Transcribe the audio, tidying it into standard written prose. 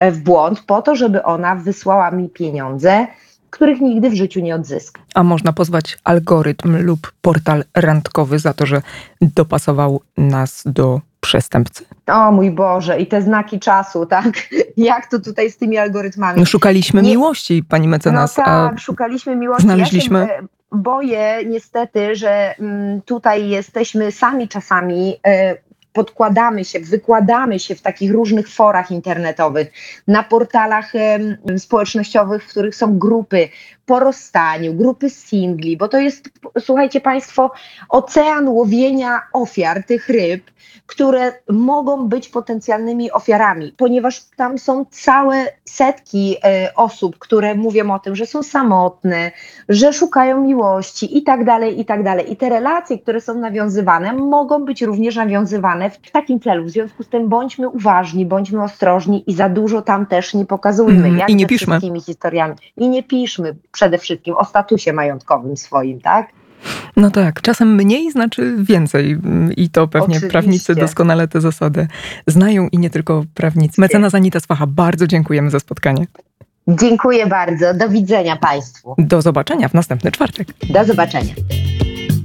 w błąd po to, żeby ona wysłała mi pieniądze, których nigdy w życiu nie odzyska. A można pozwać algorytm lub portal randkowy za to, że dopasował nas do przestępcy? O mój Boże, i te znaki czasu, tak? Jak to tutaj z tymi algorytmami? No, szukaliśmy miłości, pani mecenas. No tak, szukaliśmy miłości. Znaleźliśmy? Ja się boję niestety, że tutaj jesteśmy sami czasami, podkładamy się, wykładamy się w takich różnych forach internetowych, na portalach społecznościowych, w których są grupy po rozstaniu, grupy singli, bo to jest, słuchajcie państwo, ocean łowienia ofiar tych ryb, które mogą być potencjalnymi ofiarami, ponieważ tam są całe setki osób, które mówią o tym, że są samotne, że szukają miłości i tak dalej, i tak dalej. I te relacje, które są nawiązywane, mogą być również nawiązywane w takim celu. W związku z tym bądźmy uważni, bądźmy ostrożni i za dużo tam też nie pokazujmy. Jak I nie ze piszmy. wszystkimi historiami. I nie piszmy przede wszystkim o statusie majątkowym swoim, tak? No tak, czasem mniej znaczy więcej i to pewnie Oczywiście. Prawnicy doskonale tę zasadę znają i nie tylko prawnicy. Mecenas Anita Swacha, bardzo dziękujemy za spotkanie. Dziękuję bardzo. Do widzenia państwu. Do zobaczenia w następny czwartek. Do zobaczenia.